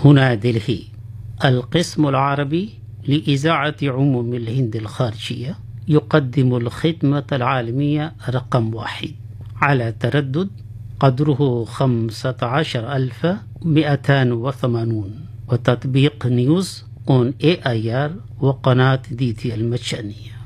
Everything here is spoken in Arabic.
هنا دلهي. القسم العربي لإذاعة عموم الهند الخارجية يقدم الخدمة العالمية رقم 1 على تردد قدره 15280 وتطبيق نيوز اون AIR وقناة DT المجانية.